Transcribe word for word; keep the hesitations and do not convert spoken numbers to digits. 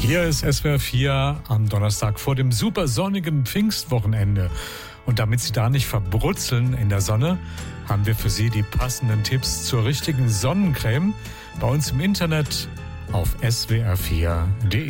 Hier ist S W R vier am Donnerstag vor dem super sonnigen Pfingstwochenende. Und damit Sie da nicht verbrutzeln in der Sonne, haben wir für Sie die passenden Tipps zur richtigen Sonnencreme bei uns im Internet auf s w r vier punkt d e.